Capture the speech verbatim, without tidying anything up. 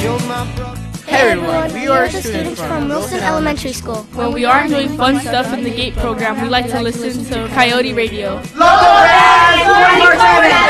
Hey everyone, we are students from Wilson Elementary School. When we aren't doing fun stuff in the GATE program, we like to listen to Coyote Radio. Local Bands twenty-four seven!